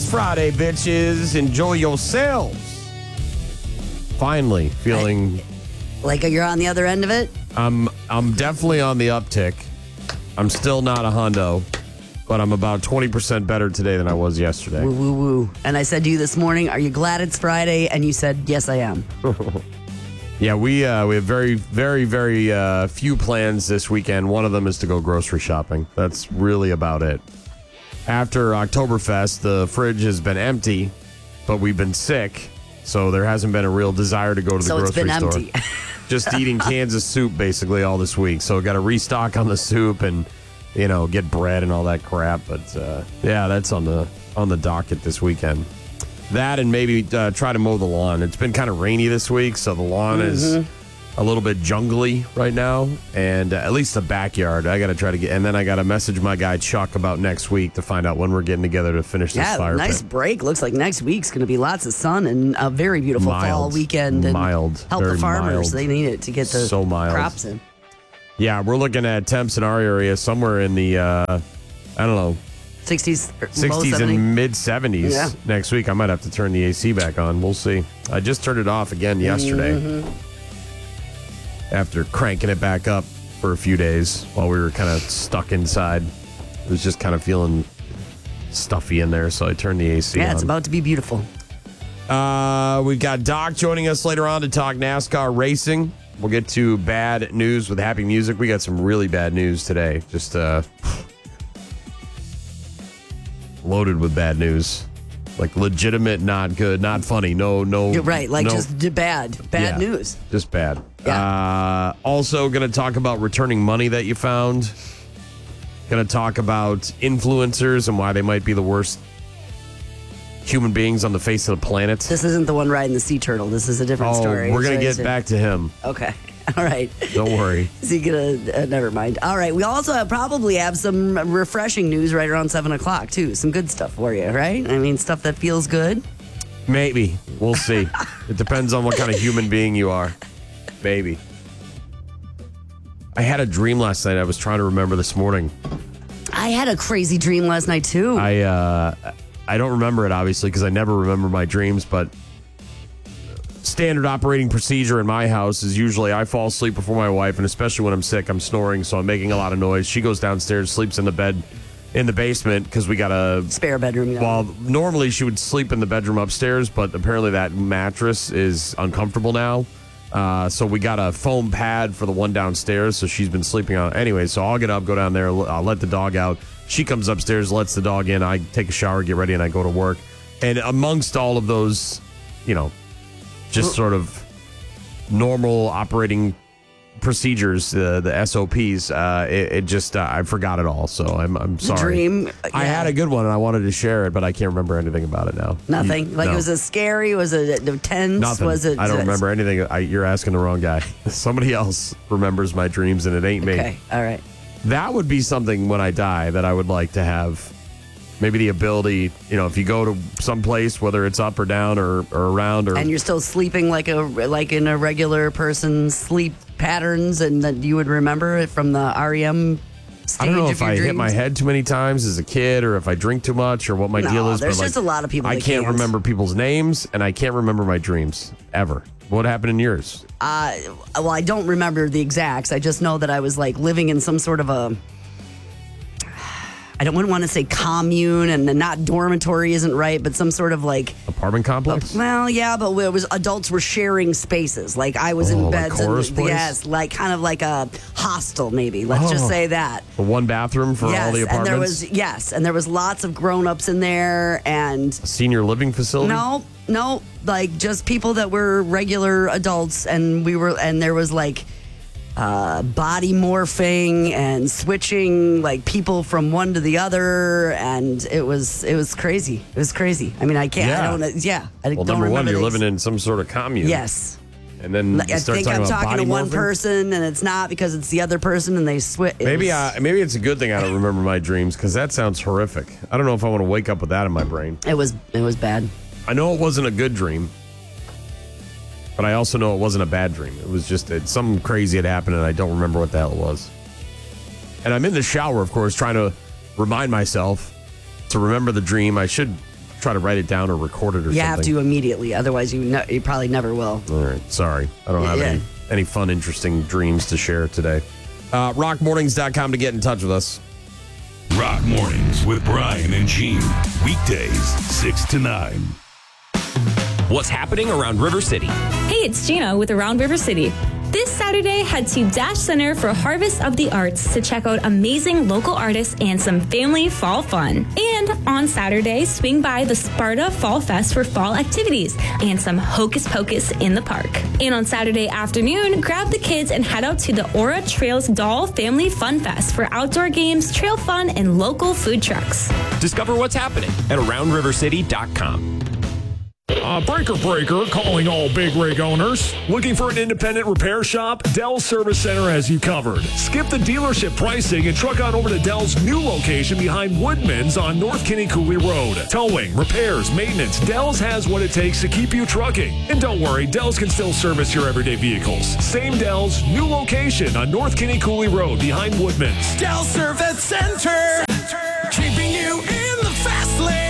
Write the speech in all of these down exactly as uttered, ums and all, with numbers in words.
It's Friday, bitches. Enjoy yourselves. Finally feeling like you're on the other end of it. I'm I'm definitely on the uptick. I'm still not a hundo, but I'm about twenty percent better today than I was yesterday. Woo, woo, woo. And I said to you this morning, are you glad it's Friday? And you said, yes, I am. Yeah, we uh, we have very, very, very uh, few plans this weekend. One of them is to go grocery shopping. That's really about it. After Oktoberfest, the fridge has been empty, but we've been sick, so there hasn't been a real desire to go to the so grocery it's been store. Empty. Just eating cans of soup basically all this week. So got to restock on the soup and, you know, get bread and all that crap. But uh, yeah, that's on the on the docket this weekend. That and maybe uh, try to mow the lawn. It's been kind of rainy this week, so the lawn mm-hmm. is a little bit jungly right now, and uh, at least the backyard. I got to try to get, and then I got to message my guy Chuck about next week to find out when we're getting together to finish this yeah, fire nice pit. break. Looks like next week's going to be lots of sun and a very beautiful mild, fall weekend. And mild, help the farmers. Mild. They need it to get the so mild. crops in. Yeah, we're looking at temps in our area somewhere in the, uh, I don't know, sixties, sixties and mid seventies yeah. next week. I might have to turn the A C back on. We'll see. I just turned it off again yesterday mm-hmm. after cranking it back up for a few days while we were kind of stuck inside. It was just kind of feeling stuffy in there, so I turned the A C yeah, on. Yeah, it's about to be beautiful. Uh, we've got Doc joining us later on to talk NASCAR racing. We'll get to bad news with happy music. We got some really bad news today. Just uh, loaded with bad news. Like legitimate, not good, not funny. No, no. You're right. Like no, just bad, bad yeah, news. Just bad. Yeah. Uh, also going to talk about returning money that you found. Going to talk about influencers and why they might be the worst human beings on the face of the planet. This isn't the one riding the sea turtle. This is a different oh, story. We're going to so get back to him. Okay. All right. Don't worry. Is he going to? Uh, never mind. All right. We also have, probably have some refreshing news right around seven o'clock, too. Some good stuff for you, right? I mean, stuff that feels good. Maybe. We'll see. It depends on what kind of human being you are. Maybe. I had a dream last night I was trying to remember this morning. I had a crazy dream last night, too. I, uh... I don't remember it, obviously, because I never remember my dreams, but standard operating procedure in my house is usually I fall asleep before my wife, and especially when I'm sick, I'm snoring, so I'm making a lot of noise. She goes downstairs, sleeps in the bed in the basement because we got a... spare bedroom, yeah. Well, normally she would sleep in the bedroom upstairs, but apparently that mattress is uncomfortable now. Uh, so we got a foam pad for the one downstairs, so she's been sleeping on it. Anyway, so I'll get up, go down there, I'll let the dog out. She comes upstairs, lets the dog in. I take a shower, get ready, and I go to work. And amongst all of those, you know, just sort of normal operating procedures, uh, the S O Ps, uh, it, it just, uh, I forgot it all. So I'm, I'm sorry. Dream. I yeah. had a good one, and I wanted to share it, but I can't remember anything about it now. Nothing. You, like no. it was a scary, was it tense? Nothing. Was it? I don't remember anything. I, you're asking the wrong guy. Somebody else remembers my dreams, and it ain't me. Okay. All right. That would be something when I die that I would like to have. Maybe the ability, you know, if you go to some place, whether it's up or down or, or around, or and you're still sleeping like a like in a regular person's sleep patterns, and that you would remember it from the R E M stage. I don't know of if your I dreams. hit my head too many times as a kid, or if I drink too much, or what my no, deal is. There's but just like, a lot of people. I that can't can't remember people's names, and I can't remember my dreams ever. What happened in yours? Uh, well, I don't remember the exacts. I just know that I was like living in some sort of a. I don't want to say commune, and not dormitory isn't right, but some sort of like apartment complex. Uh, well, yeah, but it was adults were sharing spaces. Like I was oh, in like beds, Cora's and place? yes, like kind of like a hostel, maybe. Let's oh. just say that. A one bathroom for yes, all the apartments. and there was yes, and there was lots of grown-ups in there, and a senior living facility. No, no, like just people that were regular adults, and we were, and there was like. Uh, body morphing and switching like people from one to the other, and it was it was crazy. It was crazy. I mean, I can't. Yeah. I don't. Yeah. I Well, don't number one, remember you're the living in some sort of commune. Yes. And then I you start think talking I'm about talking body to one morphing? person, and it's not because it's the other person, and they switch. Maybe I, maybe it's a good thing I don't remember my dreams, because that sounds horrific. I don't know if I want to wake up with that in my brain. It was it was bad. I know it wasn't a good dream, but I also know it wasn't a bad dream. It was just it, something crazy had happened, and I don't remember what the hell it was. And I'm in the shower, of course, trying to remind myself to remember the dream. I should try to write it down or record it or You something. have to immediately, otherwise you ne- you probably never will. All right. Sorry. I don't have Yeah. any, any fun, interesting dreams to share today. Uh, rock mornings dot com to get in touch with us. Rock Mornings with Brian and Gene. Weekdays, six to nine. What's happening around River City? Hey, it's Gina with Around River City. This Saturday, head to Dash Center for Harvest of the Arts to check out amazing local artists and some family fall fun. And on Saturday, swing by the Sparta Fall Fest for fall activities and some hocus pocus in the park. And on Saturday afternoon, grab the kids and head out to the Aura Trails Doll Family Fun Fest for outdoor games, trail fun, and local food trucks. Discover what's happening at around river city dot com. Uh, breaker Breaker calling all big rig owners. Looking for an independent repair shop? Dell Service Center has you covered. Skip the dealership pricing and truck on over to Dell's new location behind Woodman's on North Kinney Cooley Road. Towing, repairs, maintenance, Dell's has what it takes to keep you trucking. And don't worry, Dell's can still service your everyday vehicles. Same Dell's, new location on North Kinney Cooley Road behind Woodman's. Dell Service Center, keeping you in the fast lane.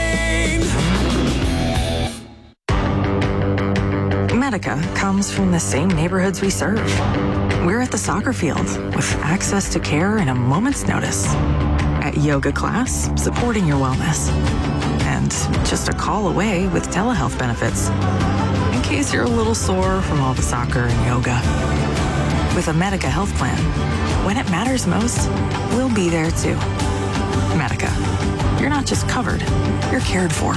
Medica comes from the same neighborhoods we serve. We're at the soccer field with access to care in a moment's notice. At yoga class, supporting your wellness. And just a call away with telehealth benefits. In case you're a little sore from all the soccer and yoga. With a Medica health plan, when it matters most, we'll be there too. Medica. You're not just covered, you're cared for.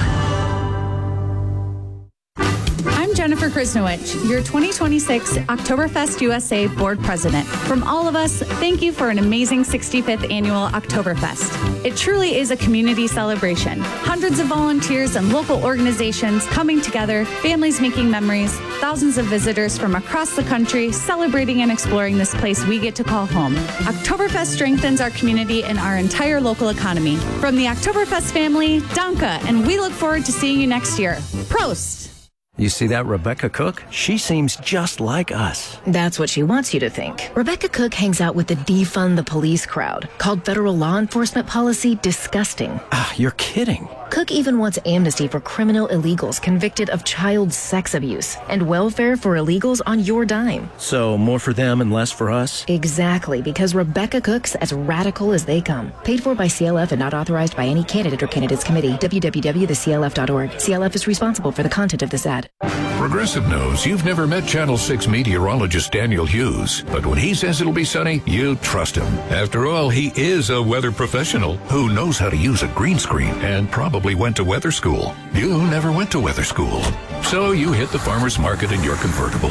I'm Jennifer Krisnowicz, your twenty twenty-six Oktoberfest U S A Board President. From all of us, thank you for an amazing sixty-fifth Annual Oktoberfest. It truly is a community celebration. Hundreds of volunteers and local organizations coming together, families making memories, thousands of visitors from across the country celebrating and exploring this place we get to call home. Oktoberfest strengthens our community and our entire local economy. From the Oktoberfest family, Danke, and we look forward to seeing you next year. Prost! You see that Rebecca Cook? She seems just like us. That's what she wants you to think. Rebecca Cook hangs out with the defund the police crowd, called federal law enforcement policy disgusting. Ah, you're kidding. Cook even wants amnesty for criminal illegals convicted of child sex abuse and welfare for illegals on your dime. So more for them and less for us? Exactly, because Rebecca Cook's as radical as they come. Paid for by C L F and not authorized by any candidate or candidates committee. w w w dot the c l f dot org. C L F is responsible for the content of this ad. Progressive knows you've never met Channel six meteorologist Daniel Hughes, but when he says it'll be sunny, you trust him. After all, he is a weather professional who knows how to use a green screen and probably went to weather school. You never went to weather school. So you hit the farmer's market in your convertible.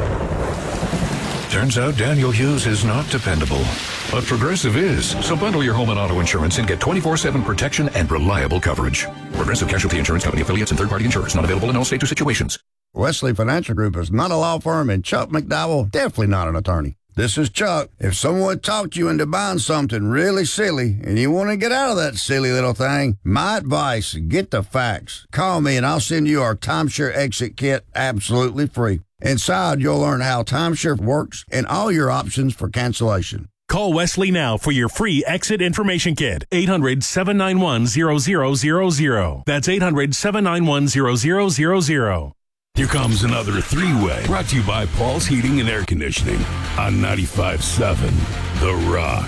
Turns out Daniel Hughes is not dependable, but Progressive is. So bundle your home and auto insurance and get twenty-four seven protection and reliable coverage. Progressive Casualty Insurance Company affiliates and third-party insurers not available in all states or situations. Wesley Financial Group is not a law firm, and Chuck McDowell definitely not an attorney. This is Chuck. If someone talked you into buying something really silly and you want to get out of that silly little thing, my advice, get the facts. Call me and I'll send you our timeshare exit kit absolutely free. Inside, you'll learn how timeshare works and all your options for cancellation. Call Wesley now for your free exit information kit. eight hundred, seven nine one, zero zero zero zero. That's eight hundred, seven nine one, zero zero zero zero. Here comes another three-way, brought to you by Paul's Heating and Air Conditioning on ninety-five point seven The Rock.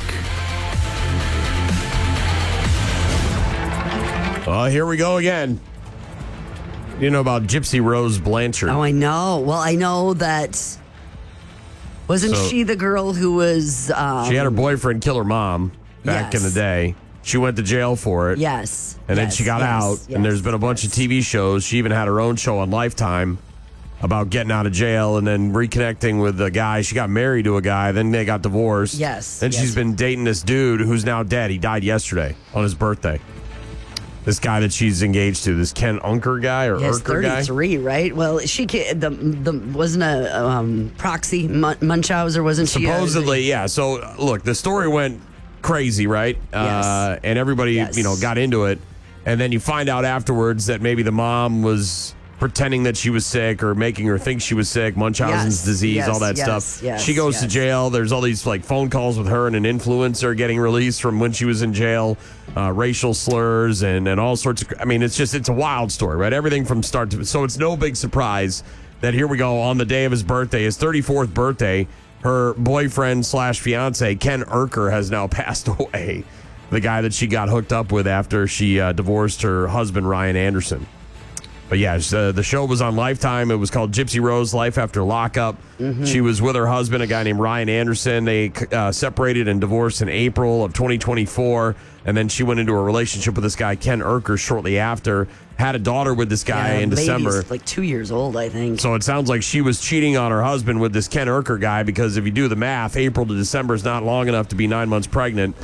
Uh, here we go again. You know about Gypsy Rose Blanchard? Oh, I know. Well, I know that. Wasn't So- she the girl who was. Um, She had her boyfriend kill her mom back in Yes. the day. She went to jail for it. Yes. And then yes, she got yes, out, yes, and there's been a bunch of T V shows. She even had her own show on Lifetime about getting out of jail and then reconnecting with a guy. She got married to a guy, then they got divorced. Yes, And yes. she's been dating this dude who's now dead. He died yesterday on his birthday. This guy that she's engaged to, this Ken Unker guy or Yes, Urker guy. thirty-three, right? Well, she ca- the the wasn't a um, proxy Mun- Munchausen, wasn't she? Supposedly, yeah. So look, the story went crazy, right? Yes. Uh, and everybody, Yes. you know, got into it. And then you find out afterwards that maybe the mom was pretending that she was sick or making her think she was sick, Munchausen's Yes, disease, yes, all that yes, stuff. yes, she goes to yes. jail. There's all these like phone calls with her and an influencer getting released from when she was in jail, uh, racial slurs and, and all sorts of, I mean, it's just, it's a wild story, right? Everything from start to, so it's no big surprise that here we go on the day of his birthday, his thirty-fourth birthday, her boyfriend slash fiance, Ken Urker, has now passed away. The guy that she got hooked up with after she uh, divorced her husband, Ryan Anderson. But yeah, uh, the show was on Lifetime. It was called Gypsy Rose Life After Lockup. Mm-hmm. She was with her husband, a guy named Ryan Anderson. They uh, separated and divorced in April of twenty twenty-four. And then she went into a relationship with this guy, Ken Urker, shortly after. Had a daughter with this guy Yeah, in baby's December. like two years old, I think. So it sounds like she was cheating on her husband with this Ken Urker guy because if you do the math, April to December is not long enough to be nine months pregnant.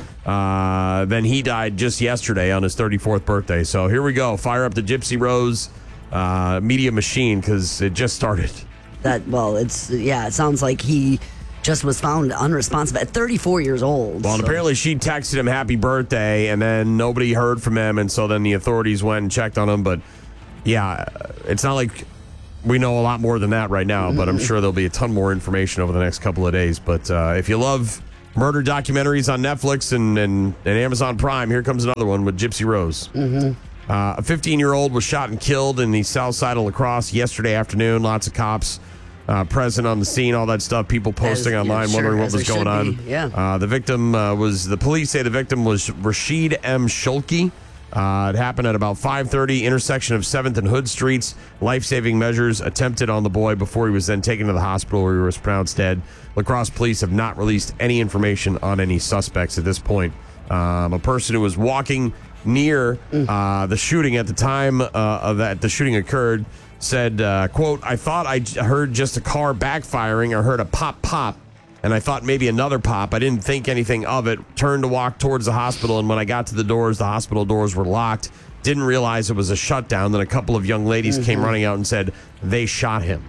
Uh, then he died just yesterday on his thirty-fourth birthday. So here we go. Fire up the Gypsy Rose uh, media machine because it just started. That well, it's yeah. It sounds like he just was found unresponsive at thirty-four years old. Well, and so. apparently she texted him happy birthday, and then nobody heard from him, and so then the authorities went and checked on him. But yeah, it's not like we know a lot more than that right now, but I'm sure there'll be a ton more information over the next couple of days. But uh, if you love murder documentaries on Netflix and, and, and Amazon Prime, here comes another one with Gypsy Rose. Mm-hmm. Uh, a fifteen-year-old was shot and killed in the south side of La Crosse yesterday afternoon. Lots of cops uh, present on the scene, all that stuff. People posting As- online, yeah, sure, wondering what as was they going on. should be, yeah. Uh, the victim uh, was, the police say the victim was Rashid M. Shulky. Uh, it happened at about five thirty, intersection of seventh and Hood Streets. Life-saving measures attempted on the boy before he was then taken to the hospital where he was pronounced dead. La Crosse police have not released any information on any suspects at this point. Um, a person who was walking near uh, the shooting at the time uh, of that the shooting occurred said, uh, quote, I thought I j- heard just a car backfiring. I heard a pop pop. And I thought maybe another pop. I didn't think anything of it. Turned to walk towards the hospital, and when I got to the doors, the hospital doors were locked. Didn't realize it was a shutdown. Then a couple of young ladies Mm-hmm. came running out and said they shot him.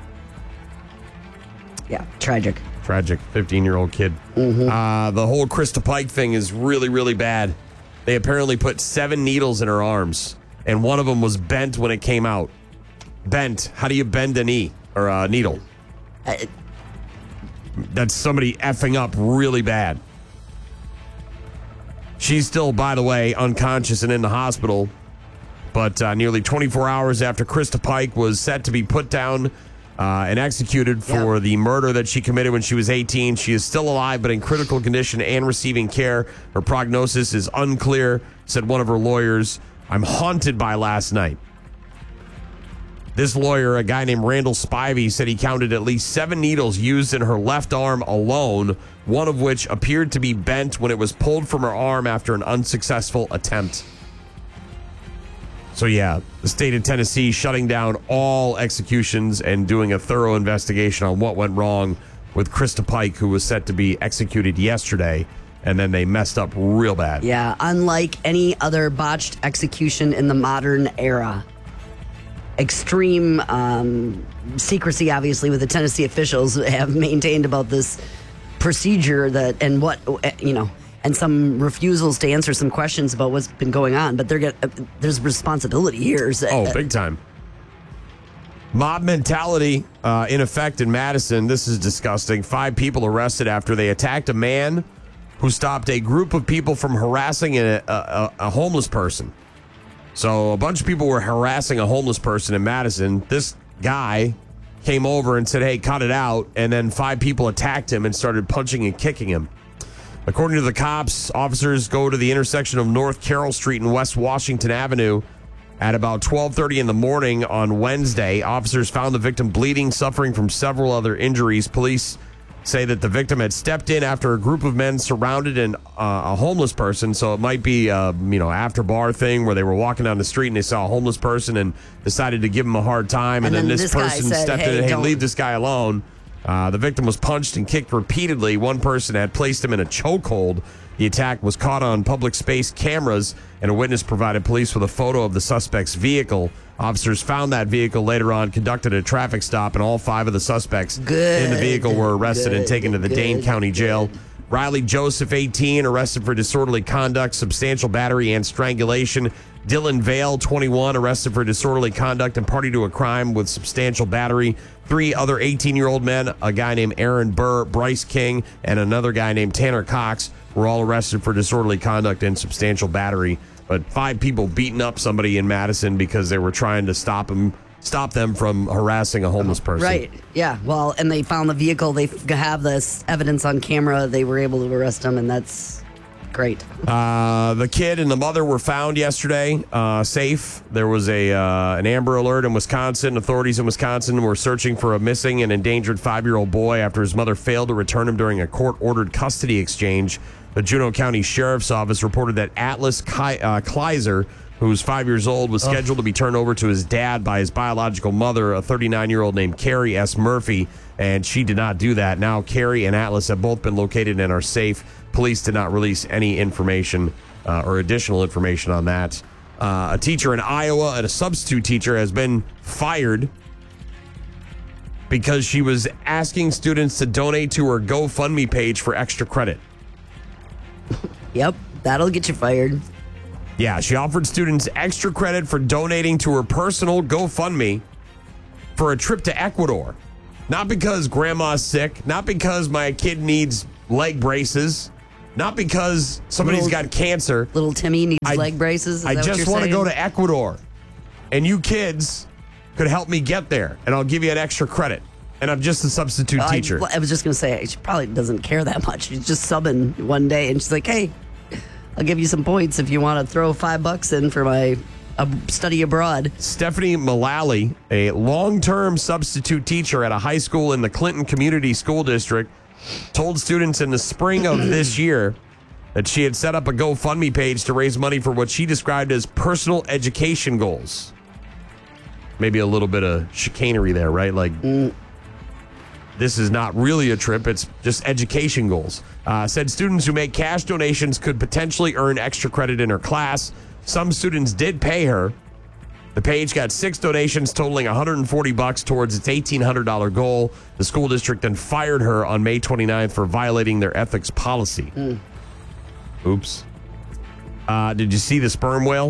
Yeah, tragic. Tragic. fifteen-year-old kid. Mm-hmm. Uh, the whole Krista Pike thing is really, really bad. They apparently put seven needles in her arms, and one of them was bent when it came out. Bent. How do you bend a knee or a needle? Uh, That's somebody effing up really bad. She's still, by the way, unconscious and in the hospital. But uh, nearly twenty-four hours after Krista Pike was set to be put down uh, and executed for Yep. the murder that she committed when she was eighteen, she is still alive but in critical condition and receiving care. Her prognosis is unclear, said one of her lawyers. I'm haunted by last night. This lawyer, a guy named Randall Spivey, said he counted at least seven needles used in her left arm alone, one of which appeared to be bent when it was pulled from her arm after an unsuccessful attempt. So yeah, the state of Tennessee shutting down all executions and doing a thorough investigation on what went wrong with Krista Pike, who was set to be executed yesterday, and then they messed up real bad. Yeah, unlike any other botched execution in the modern era. Extreme um, secrecy, obviously, with the Tennessee officials have maintained about this procedure that and what you know, and some refusals to answer some questions about what's been going on. But they're get, uh, there's responsibility here. So, Oh, big time. Mob mentality uh, in effect in Madison. This is disgusting. Five people arrested after they attacked a man who stopped a group of people from harassing a, a, a homeless person. So a bunch of people were harassing a homeless person in Madison. This guy came over and said, hey, cut it out. And then five people attacked him and started punching and kicking him. According to the cops, officers go to the intersection of North Carroll Street and West Washington Avenue at about twelve thirty in the morning on Wednesday. Officers found the victim bleeding, suffering from several other injuries. Police say that the victim had stepped in after a group of men surrounded an, uh, a homeless person. So it might be a you know after bar thing where they were walking down the street and they saw a homeless person and decided to give him a hard time. And, And then, then this, this guy person said, stepped in "Hey, and, hey, don't." leave this guy alone. Uh, the victim was punched and kicked repeatedly. One person had placed him in a chokehold. The attack was caught on public space cameras, and a witness provided police with a photo of the suspect's vehicle. Officers found that vehicle later on, conducted a traffic stop, and all five of the suspects Good. in the vehicle were arrested and Good. taken to the Good. Dane County Jail. Riley Joseph, eighteen, arrested for disorderly conduct, substantial battery, and strangulation. Dylan Vale, twenty-one, arrested for disorderly conduct and party to a crime with substantial battery. Three other eighteen-year-old men, a guy named Aaron Burr, Bryce King, and another guy named Tanner Cox, were all arrested for disorderly conduct and substantial battery. But five people beating up somebody in Madison because they were trying to stop him, stop them from harassing a homeless person. Right. Yeah. Well, and they found the vehicle. They f- have this evidence on camera. They were able to arrest him, and that's great. Uh, the kid and the mother were found yesterday uh, safe. There was a uh, an Amber Alert in Wisconsin. Authorities in Wisconsin were searching for a missing and endangered five-year-old boy after his mother failed to return him during a court-ordered custody exchange. The Juneau County Sheriff's Office reported that Atlas Ki- uh, Kleiser, who's five years old, was scheduled to be turned over to his dad by his biological mother, a thirty-nine-year-old named Carrie S. Murphy, and she did not do that. Now, Carrie and Atlas have both been located and are safe. Police did not release any information uh, or additional information on that. Uh, a teacher in Iowa and a substitute teacher has been fired because she was asking students to donate to her GoFundMe page for extra credit. Yep, that'll get you fired. Yeah, she offered students extra credit for donating to her personal GoFundMe for a trip to Ecuador. Not because grandma's sick, not because my kid needs leg braces, not because somebody's Little- got cancer. Little Timmy needs I- leg braces. Is I that what just you're want to saying? go to Ecuador, and you kids could help me get there, and I'll give you an extra credit. And I'm just a substitute I- teacher. I, was just going to say, she probably doesn't care that much. She's just subbing one day, and she's like, hey, I'll give you some points if you want to throw five bucks in for my uh, study abroad. Stephanie Mullally, a long-term substitute teacher at a high school in the Clinton Community School District, told students in the spring of this year that she had set up a GoFundMe page to raise money for what she described as personal education goals. Maybe a little bit of chicanery there, right? Like, mm. this is not really a trip. It's just education goals. Uh, said students who make cash donations could potentially earn extra credit in her class. Some students did pay her. The page got six donations totaling one hundred forty bucks towards its eighteen hundred dollars goal. The school district then fired her on May twenty-ninth for violating their ethics policy. Mm. Oops. Uh, did you see the sperm whale?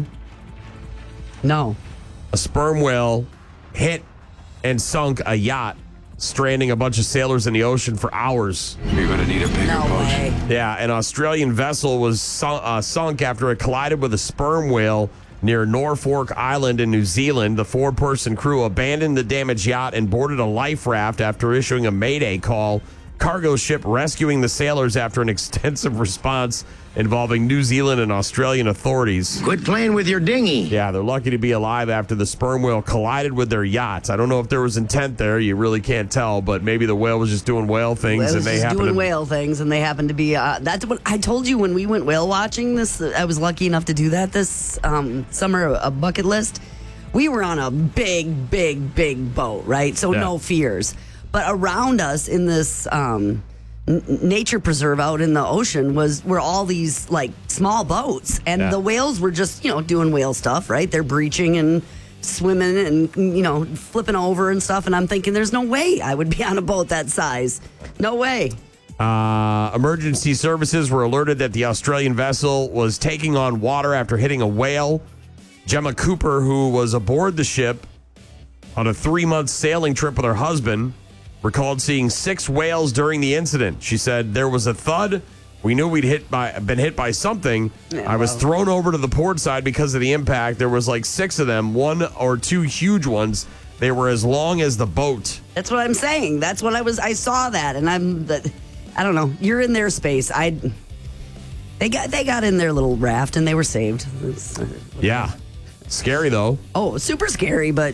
No. A sperm whale hit and sunk a yacht, stranding a bunch of sailors in the ocean for hours. You're going to need a bigger No boat. way. Yeah, an Australian vessel was sunk, uh, sunk after it collided with a sperm whale near Norfolk Island in New Zealand. The four-person crew abandoned the damaged yacht and boarded a life raft after issuing a mayday call. Cargo ship rescuing the sailors after an extensive response involving New Zealand and Australian authorities. Quit playing with your dinghy. Yeah, they're lucky to be alive after the sperm whale collided with their yachts. I don't know if there was intent there. You really can't tell, but maybe the whale was just doing whale things, Well, and they just happened doing to whale things, and they happened to be. Uh, that's what I told you when we went whale watching. This, I was lucky enough to do that this um, summer. A bucket list. We were on a big, big, big boat, right? So Yeah. no fears. But around us in this um, n- nature preserve out in the ocean was were all these like small boats, and Yeah. the whales were just you know doing whale stuff, right? They're breaching and swimming and you know flipping over and stuff. And I'm thinking, there's no way I would be on a boat that size. No way. Uh, emergency services were alerted that the Australian vessel was taking on water after hitting a whale. Gemma Cooper, who was aboard the ship on a three-month sailing trip with her husband, recalled seeing six whales during the incident. She said, there was a thud. We knew we'd hit by been hit by something. Yeah, I was well. thrown over to the port side because of the impact. There was like six of them, one or two huge ones. They were as long as the boat. That's what I'm saying. That's what I was. I saw that, and I'm. That, I don't know. You're in their space. I. They got they got in their little raft and they were saved. It's, uh, Yeah. Scary, though. oh, super scary, but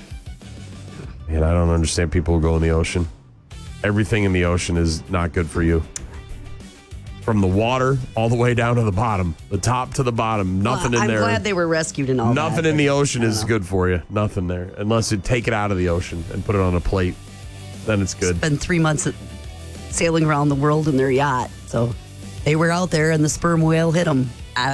Man, I don't understand people who go in the ocean. Everything in the ocean is not good for you. From the water all the way down to the bottom, the top to the bottom, nothing well, in I'm there. glad they were rescued and all. Nothing that, in the but ocean I don't is know. good for you. Nothing there. Unless you take it out of the ocean and put it on a plate. Then it's good. Spent three months sailing around the world in their yacht, so they were out there, and the sperm whale hit them. I,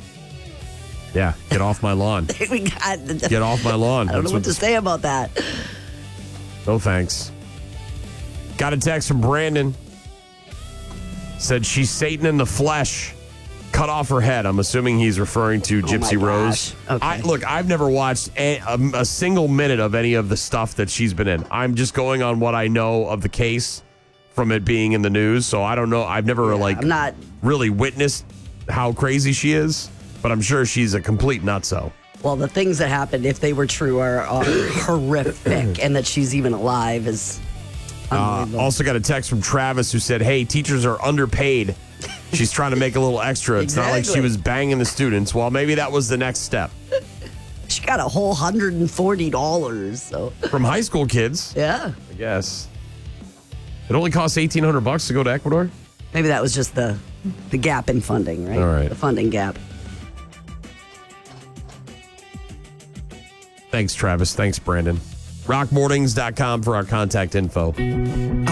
Yeah, get off my lawn. we got. Get off my lawn. I don't That's know what to this- say about that. No thanks. Got a text from Brandon. said she's Satan in the flesh. Cut off her head. I'm assuming he's referring to Gypsy Oh my Rose. gosh. Okay. I, look, I've never watched a, a, a single minute of any of the stuff that she's been in. I'm just going on what I know of the case from it being in the news. So I don't know. I've never like I'm not really witnessed how crazy she is, but I'm sure she's a complete nutso. Well, the things that happened, if they were true, are, are horrific, and that she's even alive is Uh, unbelievable. also got a text from Travis who said, hey, teachers are underpaid. She's trying to make a little extra. It's not like she Exactly. was banging the students. Well, maybe that was the next step. She got a whole one hundred forty dollars. So From high school kids. Yeah. I guess. It only costs eighteen hundred bucks to go to Ecuador? Maybe that was just the the gap in funding, right? All right. The funding gap. Thanks, Travis. Thanks, Brandon. rock mornings dot com for our contact info.